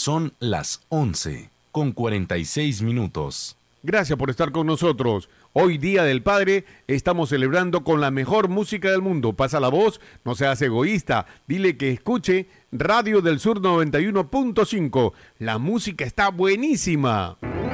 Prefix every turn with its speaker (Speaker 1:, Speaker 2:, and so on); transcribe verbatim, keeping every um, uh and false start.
Speaker 1: Son las once con cuarenta y seis minutos.
Speaker 2: Gracias por estar con nosotros. Hoy, Día del Padre, estamos celebrando con la mejor música del mundo. Pasa la voz, no seas egoísta. Dile que escuche Radio del Sur noventa y uno punto cinco. La música está buenísima.